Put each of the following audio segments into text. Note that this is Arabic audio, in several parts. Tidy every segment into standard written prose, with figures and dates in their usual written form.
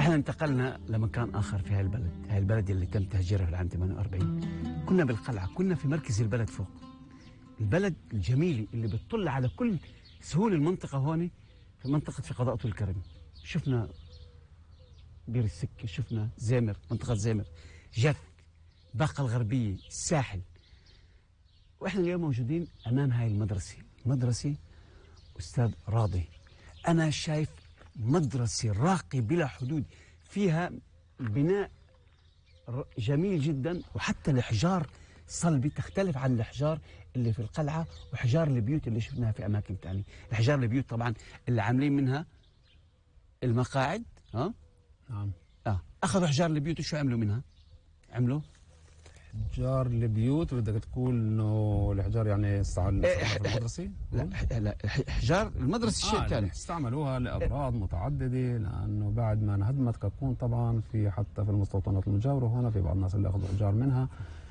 احنا انتقلنا لمكان آخر في هاي البلد اللي تم تهجيرها في العام 48. كنا بالقلعة، كنا في مركز البلد فوق، البلد الجميلة اللي بتطل على كل سهول المنطقة هون في منطقة في قضاء طول الكرم. شفنا بير السكة، شفنا زامر، منطقة زامر، جف، باقة الغربية، الساحل. واحنا اليوم موجودين امام هاي المدرسة استاذ راضي. انا شايف مدرسة راقية بلا حدود، فيها بناء جميل جدا، وحتى الحجار صلبي تختلف عن الحجار اللي في القلعة وحجار البيوت اللي شفناها في اماكن ثانيه. الحجار البيوت طبعا اللي عاملين منها المقاعد، نعم. اخذوا حجار البيوت وشو عملوا منها؟ عملوا احجار البيوت. بدك تقول انه الاحجار يعني استعملوها في المدرسه؟ لا حجار المدرسه شيء ثاني. استعملوها لاغراض متعدده، لانه بعد ما انهدمت كاكون طبعا في حتى في المستوطنات المجاوره هنا في بعض الناس اللي اخذوا احجار منها.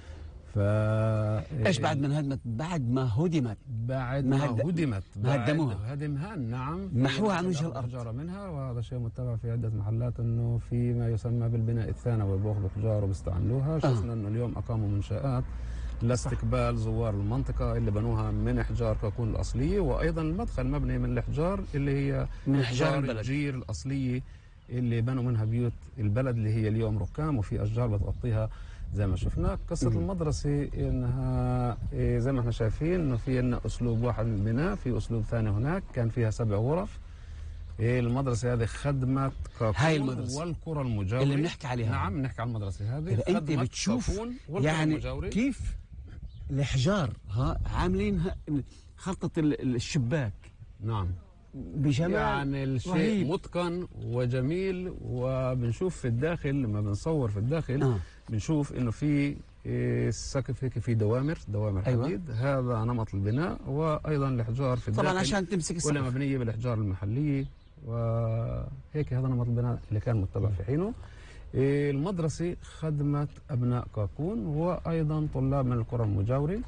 ايش بعد ما انهدمت؟ بعد ما هدمت. بعد ما هدمت هدموها، هدمها، نعم، محوها عن وجه الارض، حجاره منها. وهذا شيء متبع في عده محلات، انه في ما يسمى بالبناء الثانوي بياخذوا حجار وبيستعملوها. شفنا انه اليوم اقاموا منشات لاستقبال زوار المنطقه اللي بنوها من احجار كاكون الاصليه، وايضا المدخل مبني من الاحجار اللي هي من احجار الجير الاصليه اللي بنوا منها بيوت البلد، اللي هي اليوم ركام وفي اشجار بتغطيها زي ما شفنا. قصة المدرسة إنها زي ما احنا شايفين إنه في لنا أسلوب واحد من البناء، في أسلوب ثاني هناك كان فيها 7 غرف. المدرسة هذه خدمت هاي المدرسة والقرى المجاورة اللي بنحكي عليها. نعم، بنحكي عن المدرسة هذه. إذا أنت بتشوف يعني كيف الإحجار عاملين خطة الشباك، نعم، بجمال يعني الشيء متقن وجميل. وبنشوف في الداخل لما بنصور في الداخل بنشوف انه في السقف هيك في دوامر حديد. هذا نمط البناء، وايضا الاحجار في الداخل طبعا عشان تمسك السقف كلها مبنيه بالاحجار المحليه. وهيك هذا نمط البناء اللي كان متبع في حينه. المدرسه خدمت ابناء كاكون وايضا طلاب من القرى المجاوره،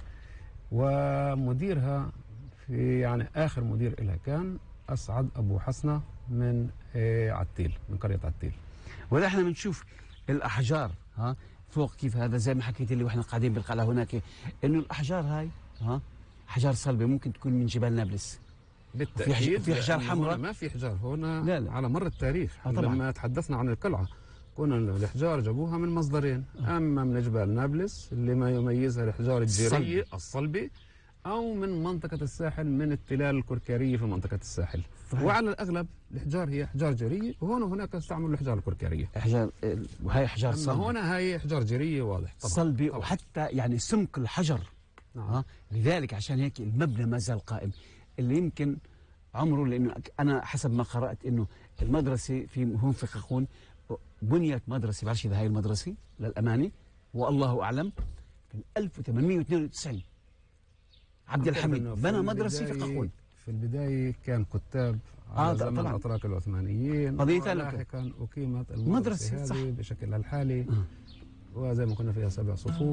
ومديرها في يعني اخر مدير لها كان اسعد ابو حسنه من عتيل، من قريه عتيل. وده احنا بنشوف الاحجار فوق كيف. هذا زي ما حكيت لي واحنا قاعدين بالقلعه هناك، انه الاحجار هاي احجار صلبه، ممكن تكون من جبال نابلس بالتاكيد. في احجار حمراء، ما في احجار هنا. لا. على مر التاريخ لما تحدثنا عن القلعه كنا الاحجار جابوها من مصدرين، اما من جبال نابلس اللي ما يميزها الاحجار الجيريه الصلبه، أو من منطقة الساحل من التلال الكركارية في منطقة الساحل. صحيح. وعلى الأغلب الأحجار هي أحجار جيرية، وهون وهناك استعملوا الأحجار الكركارية. وهي أحجار صلبة. هنا هي أحجار جيرية واضح طبعا. صلبة، وحتى يعني سمك الحجر. نعم. لذلك عشان هيك المبنى ما زال قائم، اللي يمكن عمره، لأنه أنا حسب ما قرأت إنه المدرسة هون في قاقون بنيت مدرسة، بعرفش إذا هاي المدرسة للأمانة والله أعلم، في 1892 عبد الحميد بنى مدرسة في قاقون. في البداية كان كتاب على زمن الأتراك العثمانيين، ولاحقا أقيمت المدرسة هذه بشكلها الحالي. وزي ما كنا فيها 7 صفوف.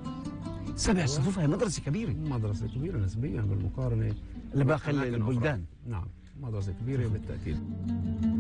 7 صفوف، هي مدرسة كبيرة. مدرسة كبيرة نسبيا بالمقارنة لباقي البلدان. نعم، مدرسة كبيرة بالتأكيد.